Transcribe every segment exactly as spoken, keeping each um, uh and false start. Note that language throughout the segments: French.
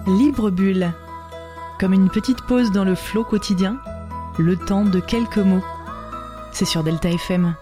Libre Bulle. Comme une petite pause dans le flot quotidien, le temps de quelques mots. C'est sur Delta F M.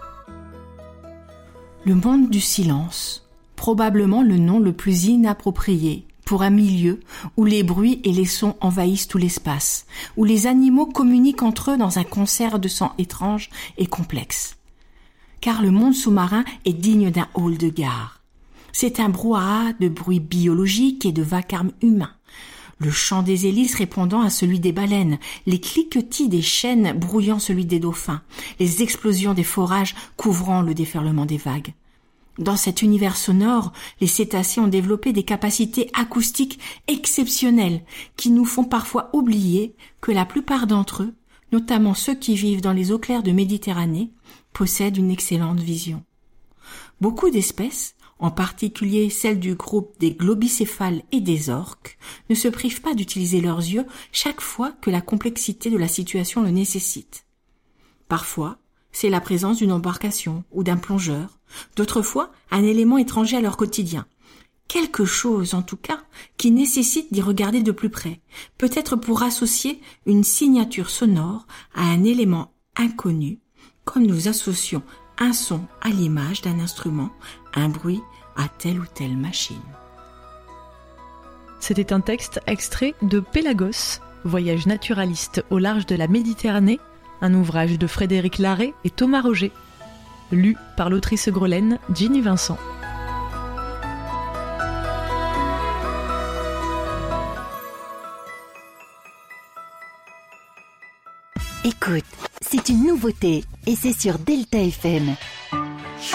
Le monde du silence, probablement le nom le plus inapproprié pour un milieu où les bruits et les sons envahissent tout l'espace, où les animaux communiquent entre eux dans un concert de sons étrange et complexe. Car le monde sous-marin est digne d'un hall de gare. C'est un brouhaha de bruits biologiques et de vacarme humain. Le chant des hélices répondant à celui des baleines, les cliquetis des chênes brouillant celui des dauphins, les explosions des forages couvrant le déferlement des vagues. Dans cet univers sonore, les cétacés ont développé des capacités acoustiques exceptionnelles qui nous font parfois oublier que la plupart d'entre eux, notamment ceux qui vivent dans les eaux claires de Méditerranée, possèdent une excellente vision. Beaucoup d'espèces, en particulier celles du groupe des globicéphales et des orques, ne se privent pas d'utiliser leurs yeux chaque fois que la complexité de la situation le nécessite. Parfois, c'est la présence d'une embarcation ou d'un plongeur, d'autres fois un élément étranger à leur quotidien. Quelque chose, en tout cas, qui nécessite d'y regarder de plus près, peut-être pour associer une signature sonore à un élément inconnu, comme nous associons un son à l'image d'un instrument, un bruit à telle ou telle machine. C'était un texte extrait de Pélagos, voyage naturaliste au large de la Méditerranée, un ouvrage de Frédéric Larrey et Thomas Roger, lu par l'autrice grelaine Ginny Vincent. Écoute, c'est une nouveauté et c'est sur Delta F M.